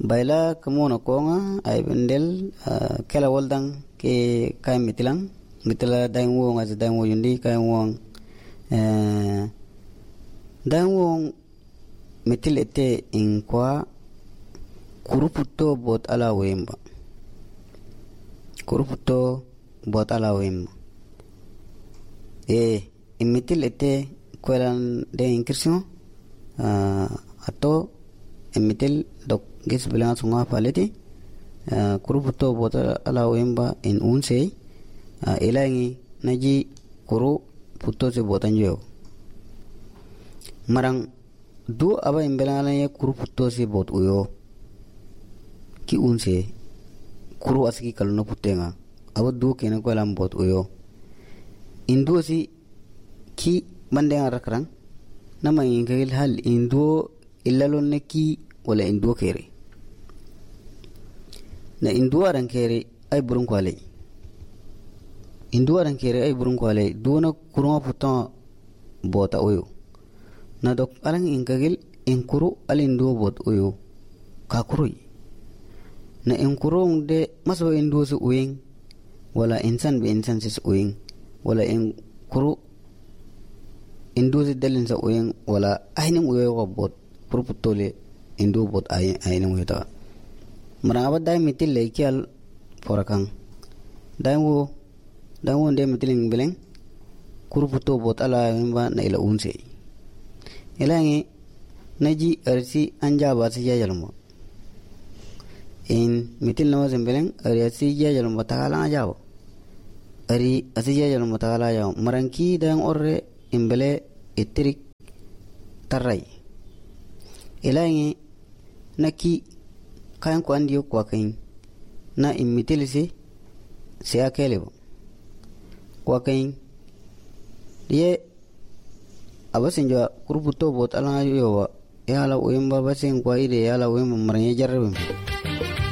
baila kamono konga ay bendel kela woldang ke kay mitilang mitila daing wong as daing wo yundi kay wong daing wong mitil ete in kwa kuruputo bot ala wemba kuruputo bot ala wemba imitil ete kwelan de incursion ato imitil dok gis bilang sunga paleti kuruputo bot ala wemba in unse ilangi naji kuru puto se botanjo marang du aba imbelana ye kuru puto se bot uyo ki unse kuru asiki kalno putenga aba du kena ko lam bot uyo indu si ki bande arakrang nama ingel hal indu illalon ne ki wala indu kere na indu aran kere ay burun kwale indu aran kere ay burun kwale du na kuruma puto bota uyo na dok alang ingel inkuru al indu bot uyo ka kurui na inkurong de maso indu su uing wala insan be insan sis uing wala inkuru indu si dalin sa uing wala ayning uyo ko bot purputole indu bot ayning uyo ta marang abad day mitil leki al porakang day wo de mitiling bileng kuruputo bot ala mba na ila unse ilangi naji arsi anja ba si jajalmo in mitil nawa zembeleng ari asi jajalmo batakala ajaw ari asi jajalmo batakala ajaw maranki dang orre imbele itirik tarai ilangi naki kayan ko andiyo kwa kain na imitil se akelebo kwa kain ye abasinjo kuruputo bot ala yo ya la uyamba basin kwa ide ya la uyamba maranya jarrebe